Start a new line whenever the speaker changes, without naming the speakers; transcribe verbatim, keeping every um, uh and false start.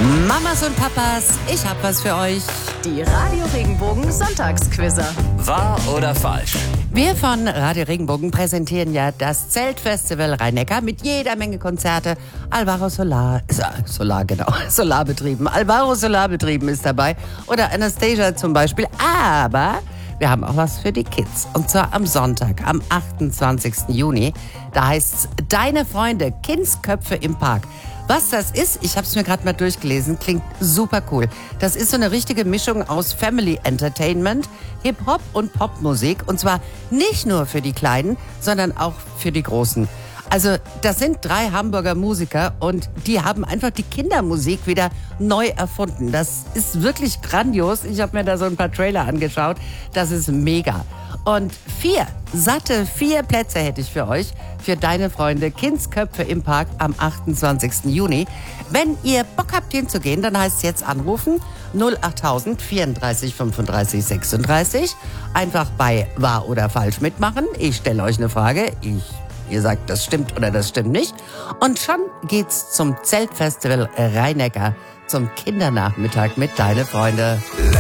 Mamas und Papas, ich hab was für euch.
Die Radio Regenbogen Sonntagsquizzer.
Wahr oder falsch?
Wir von Radio Regenbogen präsentieren ja das Zeltfestival Rhein-Neckar mit jeder Menge Konzerte. Alvaro Solar, Solar genau, Solarbetrieben. Alvaro Solarbetrieben ist dabei oder Anastasia zum Beispiel. Aber wir haben auch was für die Kids. Und zwar am Sonntag, am achtundzwanzigsten Juni. Da heißt's Deine Freunde, Kindsköpfe im Park. Was das ist, ich habe es mir gerade mal durchgelesen, klingt super cool. Das ist so eine richtige Mischung aus Family Entertainment, Hip-Hop und Popmusik. Und zwar nicht nur für die Kleinen, sondern auch für die Großen. Also das sind drei Hamburger Musiker und die haben einfach die Kindermusik wieder neu erfunden. Das ist wirklich grandios. Ich habe mir da so ein paar Trailer angeschaut. Das ist mega. Und vier, satte vier Plätze hätte ich für euch, für Deine Freunde, Kindsköpfe im Park am achtundzwanzigsten Juni. Wenn ihr Bock habt hinzugehen, dann heißt es jetzt anrufen null achttausend vierunddreißig fünfunddreißig sechsunddreißig. Einfach bei Wahr oder Falsch mitmachen. Ich stelle euch eine Frage. Ich, ihr sagt, das stimmt oder das stimmt nicht. Und schon geht's zum Zeltfestival Rhein-Neckar, zum Kindernachmittag mit Deine Freunde.